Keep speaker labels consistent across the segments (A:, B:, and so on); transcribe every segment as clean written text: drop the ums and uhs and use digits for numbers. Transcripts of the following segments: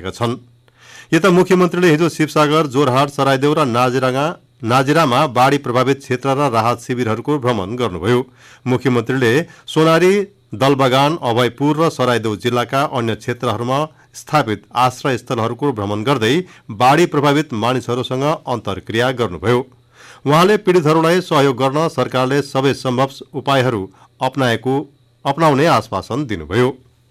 A: राखेका छन्। यता मुख्यमन्त्रीले हिजो शिवसागर, जोरहाट, सराइदेउ र नाजिरामा बाढी प्रभावित क्षेत्र र राहत शिविरहरूको भ्रमण गर्नुभयो। मुख्यमन्त्रीले सोनारी, दलबगान, अभयपुर र सराइदेउ जिल्लाका अन्य क्षेत्रहरूमा स्थापित आश्रय स्थलहरूको भ्रमण गर्दै बाढी प्रभावित मानिसहरूसँग अन्तर्क्रिया गर्नुभयो। उहाँले पीडितहरूलाई सहयोग गर्न सरकारले सबै सम्भव उपायहरू अपनाउने आश्वासन दिनुभयो।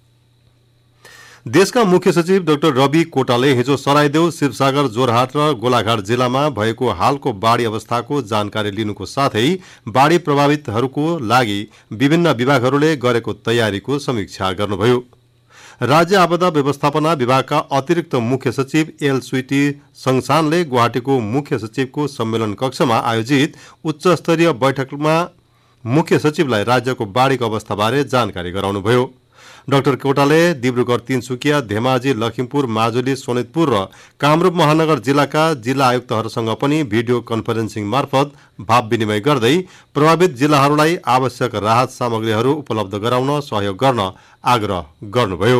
A: देशका मुख्य सचिव डाक्टर रवि कोटाले हिजो सराइदेउ, शिवसागर, जोरहाट र गोलाघाट जिल्लामा भएको हालको बाढी अवस्थाको जानकारी लिनुको साथै बाढी प्रभावितहरूको लागि विभिन्न विभागहरूले गरेको तयारीको समीक्षा गर्नुभयो। राज्य आपदा व्यवस्थापना विभागका अतिरिक्त मुख्य सचिव एल स्वीटी संगसानले गुवाहाटीको मुख्य सचिवको सम्मेलन कक्षमा आयोजित उच्च स्तरीय बैठकमा मुख्य सचिवलाई राज्यको बाढीको अवस्थाबारे जानकारी गराउनुभयो। डाक्टर कोटाले डिब्रुगढ़, तिनसुकिया, धेमाजी, लखिमपुर, माजुली, सोनितपुर र कामरूप महानगर जिल्लाका जिल्ला आयुक्तहरूसँग पनि भिडियो कन्फरेन्सिङ मार्फत भाव विनिमय गर्दै प्रभावित जिल्लाहरूलाई आवश्यक राहत सामग्रीहरू उपलब्ध गराउन सहयोग गर्न आग्रह गर्नुभयो।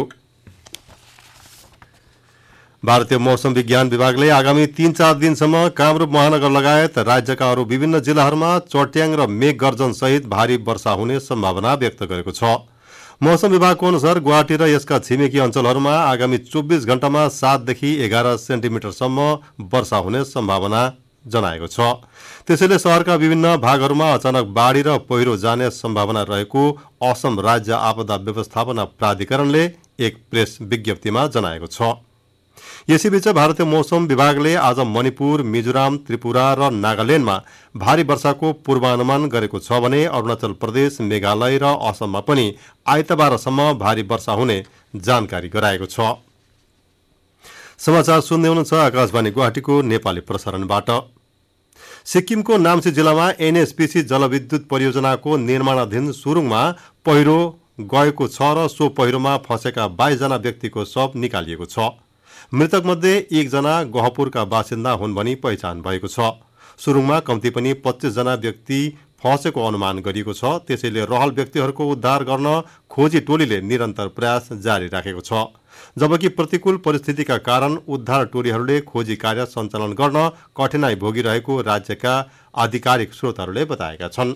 A: भारतीय मौसम विज्ञान विभागले आगामी 3-4 दिनसम्म कामरूप महानगर लगायत राज्यका अरू विभिन्न जिल्लाहरूमा चट्याङ र मेघ गर्जन सहित भारी वर्षा हुने सम्भावना व्यक्त गरेको छ। मौसम विभागको अनुसार गुवाहाटी र यसका छिमेकी अञ्चलहरूमा आगामी 24 घण्टामा 7 देखि 11 सेन्टिमिटरसम्म वर्षा हुने सम्भावना जनाएको छ। त्यसैले शहरका विभिन्न भागहरूमा अचानक बाढी र पहिरो जाने सम्भावना रहेको असम राज्य आपदा व्यवस्थापना प्राधिकरणले एक प्रेस विज्ञप्तिमा जनाएको छ। यसैबीच भारतीय मौसम विभागले आज मणिपुर, मिजोराम, त्रिपुरा र नागाल्याण्डमा भारी वर्षाको पूर्वानुमान गरेको छ भने अरुणाचल प्रदेश, मेघालय र असममा पनि आइतबारसम्म भारी वर्षा हुने जानकारी गराएको छ। समाचार सुन्दै हुनुहुन्छ आकाशवाणी गुवाहाटीको नेपाली प्रसारणबाट। सिक्किमको नाम्ची जिल्लामा एनएचपीसी जलविद्युत परियोजनाको निर्माणाधीन सुरुङमा पहिरो गएको छ र सो पहिरोमा फँसेका 22 जना व्यक्तिको शव निकालिएको छ। मृतक मध्ये 1 जना गहपुरका बासिन्दा हुन् भनी पहिचान भएको छ। सुरुङमा कम्ती पनि 25 जना व्यक्ति फँसेको अनुमान गरिएको छ। त्यसैले रहल व्यक्तिहरूको उद्धार गर्न खोजी टोलीले निरन्तर प्रयास जारी राखेको छ। जबकि प्रतिकूल परिस्थितिका कारण उद्धार टोलीहरूले खोजी कार्य सञ्चालन गर्न कठिनाई भोगिरहेको राज्यका आधिकारिक स्रोतहरूले बताएका छन्।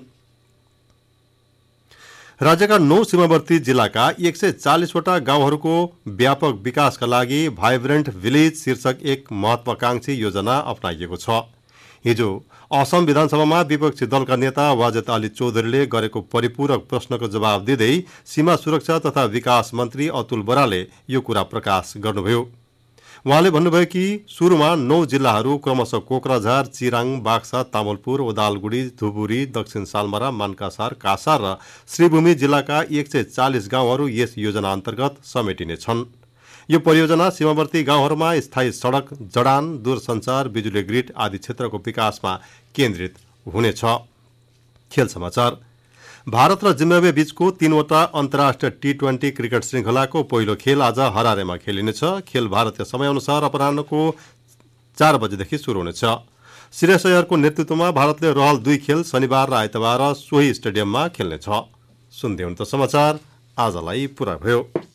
A: राज्यका 9 सीमावर्ती जिल्लाका 140 वटा गाउँहरूको व्यापक विकासका लागि भाइब्रेन्ट भिलेज शीर्षक एक महत्वाकांक्षी योजना अपनाइएको छ। हिजो असम विधानसभामा विपक्षी दलका नेता वाजेद अली चौधरीले गरेको परिपूरक प्रश्नको जवाब दिँदै सीमा सुरक्षा तथा विकास मन्त्री अतुल बराले यो कुरा प्रकाश गर्नुभयो। उहाँले भन्नुभयो कि सुरुमा 9 जिल्लाहरू क्रमशः कोक्राझार, चिराङ, बाक्सा, तामुलपुर, ओदालगुडी, धुबुरी, दक्षिण सालमारा, मानकासार, कासार र श्रीभूमि जिल्लाका 140 गाउँहरू यस योजना अन्तर्गत समेटिनेछन्। यो परियोजना सीमावर्ती गाउँहरूमा स्थायी सडक, जडान, दूरसञ्चार, बिजुली ग्रिड आदि क्षेत्रको विकासमा केन्द्रित हुनेछ। खेल समाचार। भारत र जिम्बाब्वे बीचको 3वटा अन्तर्राष्ट्रिय T20 क्रिकेट श्रृङ्खलाको पहिलो खेल आज हरारेमा खेलिनेछ। खेल भारतीय समयअनुसार अपराह्नको 4 बजेदेखि सुरु हुनेछ। श्रेयस अय्यरको नेतृत्वमा भारतले रहल 2 खेल शनिबार र आइतबार सोही स्टेडियममा खेल्नेछ। सुन्दै हुनुहुन्छ समाचार। आजलाई पुरा भयो।